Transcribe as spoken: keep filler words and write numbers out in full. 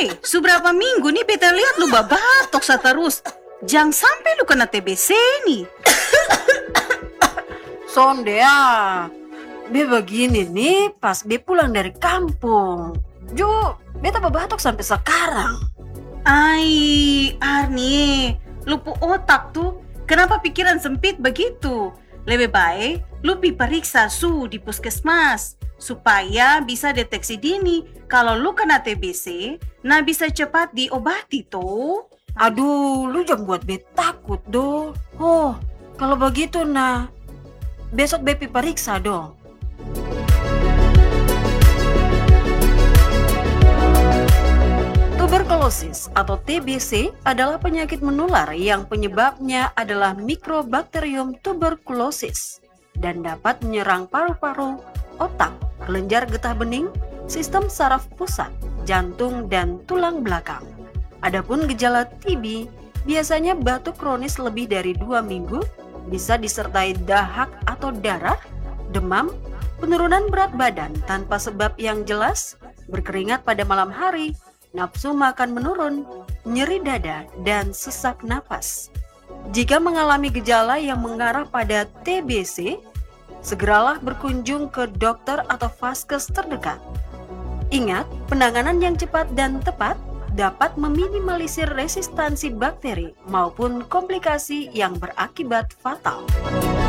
Hei, seberapa minggu nih beta lihat lu babatok sa terus. Jangan sampai lu kena T B C nih. Sonde ya, be begini nih pas be pulang dari kampung. Jo, beta babatok sampai sekarang. Ai, Arni, lupu otak tuh. Kenapa pikiran sempit begitu? Lebih baik lu pi periksa su di puskesmas supaya bisa deteksi dini kalau lu kena T B C, nah bisa cepat diobati tuh. Aduh, lu jangan buat be takut do. Oh, kalau begitu nah, besok be pi periksa dong. Tuberkulosis atau T B C adalah penyakit menular yang penyebabnya adalah Mycobacterium tuberculosis dan dapat menyerang paru-paru, otak, kelenjar getah bening, sistem saraf pusat, jantung, dan tulang belakang. Adapun gejala T B biasanya batuk kronis lebih dari dua minggu, bisa disertai dahak atau darah, demam, penurunan berat badan tanpa sebab yang jelas, berkeringat pada malam hari, nafsu makan menurun, nyeri dada, dan sesak napas. Jika mengalami gejala yang mengarah pada T B C, segeralah berkunjung ke dokter atau vaskes terdekat. Ingat, penanganan yang cepat dan tepat dapat meminimalisir resistansi bakteri maupun komplikasi yang berakibat fatal.